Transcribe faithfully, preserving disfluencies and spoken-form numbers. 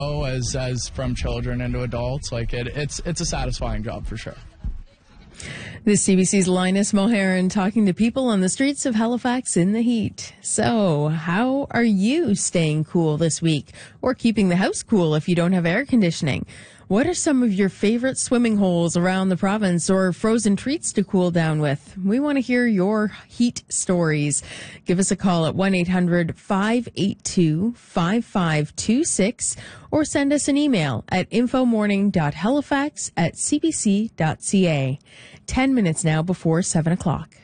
as as from children into adults. Like it, it's it's a satisfying job for sure. This C B C's Linus Moharan talking to people on the streets of Halifax in the heat. So, how are you staying cool this week? Or keeping the house cool if you don't have air conditioning? What are some of your favorite swimming holes around the province or frozen treats to cool down with? We want to hear your heat stories. Give us a call at one eight hundred five eight two five five two six or send us an email at infomorning.halifax at cbc.ca. Ten minutes now before seven o'clock.